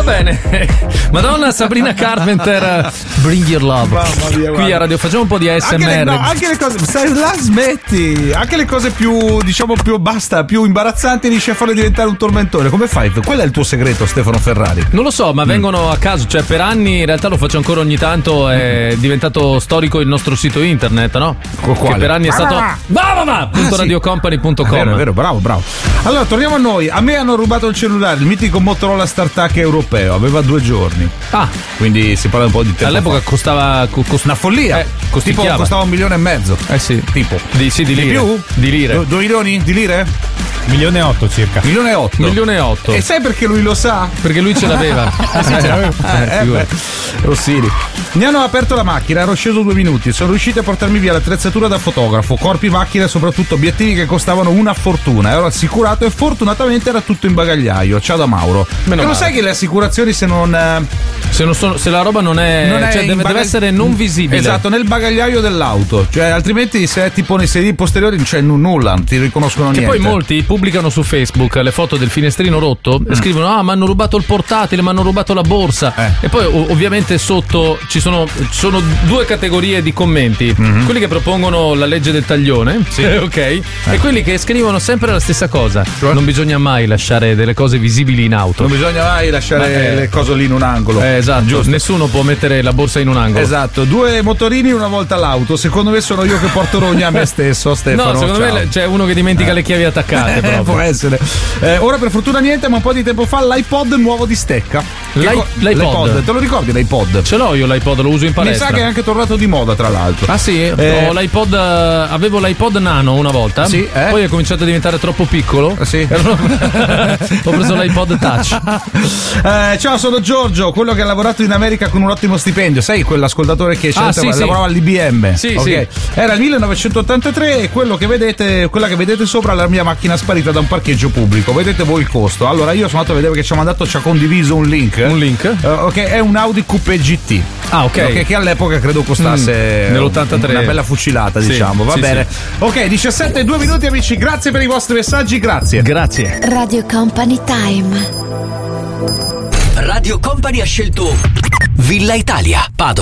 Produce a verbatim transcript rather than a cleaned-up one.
bene. Madonna Sabrina Carpenter, Bring Your Love. Mamma mia, qui a Radio facciamo un po' di A S M R. Anche le, no, anche le cose, stai là, smetti. Anche le cose più, diciamo, più basta, più imbarazzanti riesci a farle diventare un tormentone. Come fai? Qual è il tuo segreto, Stefano Ferrari? Non lo so, ma vengono a caso, cioè per anni, in realtà lo faccio ancora ogni tanto, è diventato storico il nostro sito internet, no? Quale? Che per anni è stato Va va va punto radiocompany punto com. È vero, è vero, bravo, bravo. Allora, torniamo a noi. A me hanno rubato il cellulare, il mitico Motorola StarTAC europeo, aveva due giorni. Ah, quindi si parla un po' di tempo. All'epoca fa. costava co- cost- una follia. Eh, tipo costava un milione e mezzo. Eh sì. Tipo. Di, sì, di, di lire. più? Di lire. Du- due milioni di lire? Milione e otto circa. Milione e otto. Milione e otto. E sai perché lui lo sa? Perché lui ce l'aveva. eh, sì, ce l'aveva. Eh, eh, beh. Rossini. Mi hanno aperto la macchina, ero sceso due minuti. Sono riusciti a portarmi via l'attrezzatura da fotografo, corpi macchina e soprattutto obiettivi che costavano una fortuna. Ero assicurato e fortunatamente era tutto in bagagliaio. Ciao da Mauro. Meno che lo sai che le assicurazioni se non. Se, non sono, se la roba non è. Non è cioè deve, bagagli... deve essere non visibile. Esatto, nel bagagliaio dell'auto. Cioè, altrimenti se è tipo nei sedili posteriori non c'è n- nulla, non ti riconoscono che niente. Poi molti pubblicano su Facebook le foto del finestrino rotto mm. e scrivono: ah, mi hanno rubato il portatile, mi hanno rubato la borsa. Eh. E poi ov- ovviamente sotto ci sono, ci sono due categorie di commenti. Mm-hmm. Quelli che propongono la legge del taglione, sì. ok, eh. e quelli che scrivono sempre la stessa cosa. Cioè? Non bisogna mai lasciare delle cose visibili in auto. Non bisogna mai lasciare eh, le cose lì in un angolo. Eh, esatto, giusto. Nessuno può mettere la borsa in un angolo. Esatto, due motorini una volta all'auto. Secondo me sono io che porto rogna a me stesso, Stefano. No, secondo ciao. me c'è uno che dimentica eh. le chiavi attaccate. Eh, può essere. Eh, ora per fortuna niente, ma un po' di tempo fa l'iPod nuovo di Stecca. L'i- co- L'iPod. L'iPod, te lo ricordi l'iPod? Ce l'ho io l'iPod, lo uso in palestra. Mi sa che è anche tornato di moda, tra l'altro. Ah sì? Eh, Ho l'iPod, avevo l'iPod Nano una volta. Sì, eh? Poi è cominciato a diventare troppo piccolo. Sì. Ho preso l'iPod Touch. Eh, ciao, sono Giorgio, quello che ha lavorato in America con un ottimo stipendio. Sai, quell'ascoltatore che ah, sì, lavorava sì. all'I B M. Sì, okay. sì. Era il millenovecentottantatré e quello che vedete, quella che vedete sopra è la mia macchina sparita da un parcheggio pubblico. Vedete voi il costo. Allora io sono andato a vedere che ci ha mandato, ci ha condiviso un link. Un link? Uh, ok, è un Audi Coupé G T. Ah, ok. okay che all'epoca credo costasse mm, nell'ottantatré una bella fucilata, sì, diciamo. Va sì, bene. Sì. Ok, diciassette e due minuti, amici. Grazie per i vostri messaggi, grazie. Grazie. Radio Company Time. Radio Company ha scelto Villa Italia, Padova.